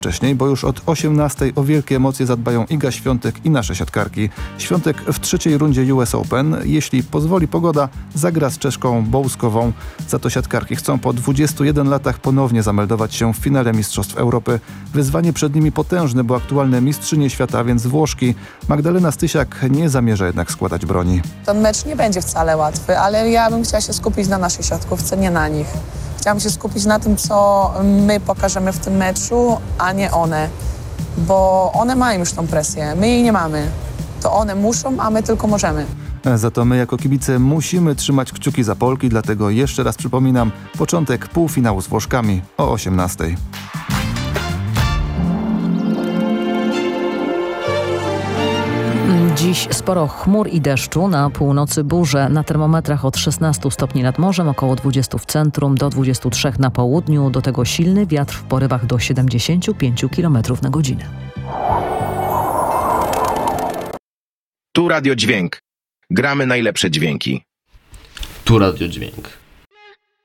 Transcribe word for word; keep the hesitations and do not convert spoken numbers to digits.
wcześniej, bo już od osiemnastej o wielkie emocje zadbają Iga Świątek i nasze siatkarki. Świątek w trzeciej rundzie U S Open, jeśli pozwoli pogoda, zagra z Czeszką Bouzkovą. Za to siatkarki chcą po dwudziestu jeden latach ponownie zameldować się w finale Mistrzostw Europy. Wyzwanie przed nimi potężne, bo aktualne mistrzynie świata, a więc Włoszki. Magdalena Stysiak nie zamierza jednak składać broni. Ten mecz nie będzie wcale łatwy, ale ja bym chciała się skupić na naszej siatkówce, nie na nich. Chciałam się skupić na tym, co my pokażemy w tym meczu, a nie one. Bo one mają już tą presję, my jej nie mamy. To one muszą, a my tylko możemy. Za to my jako kibice musimy trzymać kciuki za Polki, dlatego jeszcze raz przypominam, początek półfinału z Włoszkami o osiemnastej. Dziś sporo chmur i deszczu, na północy burze, na termometrach od szesnastu stopni nad morzem, około dwudziestu w centrum, do dwudziestu trzech na południu, do tego silny wiatr w porywach do siedemdziesięciu pięciu kilometrów na godzinę. Tu Radio Dźwięk. Gramy najlepsze dźwięki. Tu Radio Dźwięk.